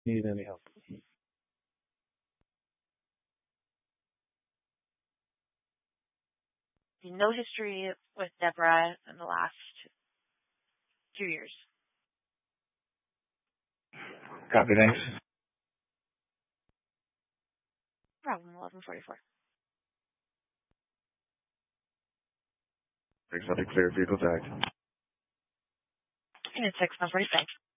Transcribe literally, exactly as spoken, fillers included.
Need any help? No history with Deborah in the last two years. Copy, thanks. Problem eleven forty-four. Thanks, I'll be clear. Vehicle tagged. Unit six, one forty-six.